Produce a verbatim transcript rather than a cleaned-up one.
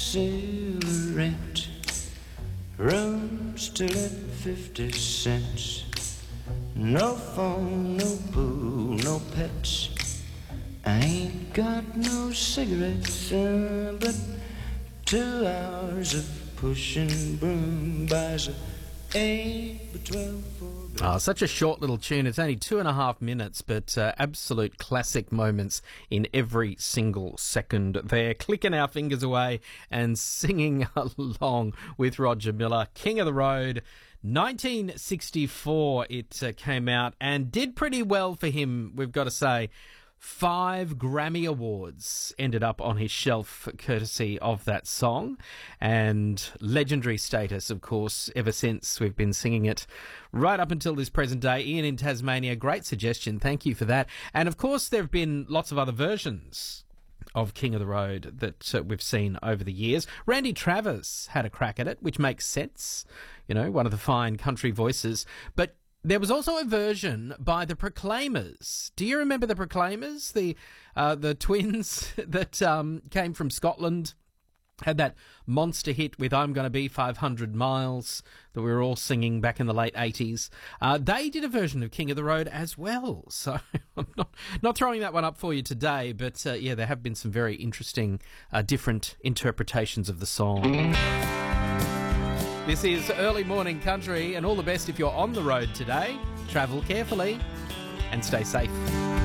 cigarette, room still at fifty cents. No phone, no pool, no pets. I ain't got no cigarettes, uh, but two hours of pushing broom buys a eight by twelve for... Oh, such a short little tune. It's only two and a half minutes, but uh, absolute classic moments in every single second there. Clicking our fingers away and singing along with Roger Miller. King of the Road. nineteen sixty-four it uh, came out and did pretty well for him, we've got to say. Five Grammy Awards ended up on his shelf courtesy of that song, and legendary status, of course, ever since. We've been singing it right up until this present day. Ian in Tasmania, great suggestion. Thank you for that. And, of course, there have been lots of other versions of King of the Road that uh, we've seen over the years. Randy Travis had a crack at it, which makes sense. You know, one of the fine country voices. But there was also a version by the Proclaimers. Do you remember the Proclaimers? The uh, the twins that um, came from Scotland, had that monster hit with I'm Gonna Be five hundred miles that we were all singing back in the late eighties. Uh, they did a version of King of the Road as well. So I'm not, not throwing that one up for you today, but uh, yeah, there have been some very interesting, uh, different interpretations of the song. This is Early Morning Country, and all the best if you're on the road today. Travel carefully and stay safe.